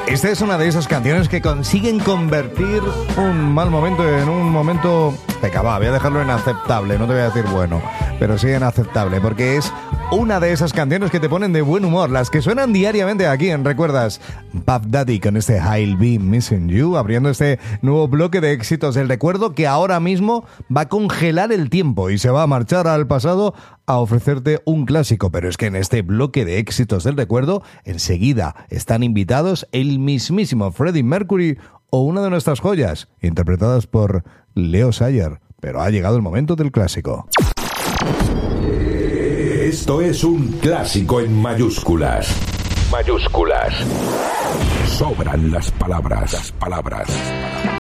Esta es una de esas canciones que consiguen convertir un mal momento en un momento... Venga, va, voy a dejarlo en aceptable, no te voy a decir bueno, pero sí en aceptable, porque es una de esas canciones que te ponen de buen humor, las que suenan diariamente aquí en Recuerdas. Puff Daddy con este I'll Be Missing You, abriendo este nuevo bloque de éxitos del recuerdo que ahora mismo va a congelar el tiempo y se va a marchar al pasado a ofrecerte un clásico. Pero es que en este bloque de éxitos del recuerdo enseguida están invitados el mismísimo Freddie Mercury o una de nuestras joyas, interpretadas por Leo Sayer. Pero ha llegado el momento del clásico. Esto es un clásico en mayúsculas. Mayúsculas. Sobran las palabras.